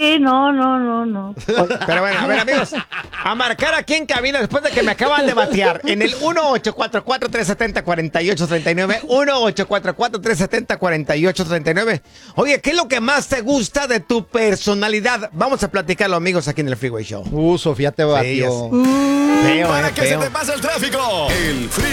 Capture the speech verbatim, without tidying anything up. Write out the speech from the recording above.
que no, no, no, no. Pero bueno, a ver, amigos, a marcar aquí en cabina después de que me acaban de batear en el uno ocho cuatro cuatro, tres siete cero, cuatro ocho tres nueve, uno ocho cuatro cuatro, tres siete cero, cuatro ocho tres nueve. Oye, ¿qué es lo que más te gusta de tu personalidad? Vamos a platicarlo, amigos, aquí en el Freeway Show. Uh, Sofía te batió. Sí, feo, Para eh, que feo. se te pase el tráfico. El Freeway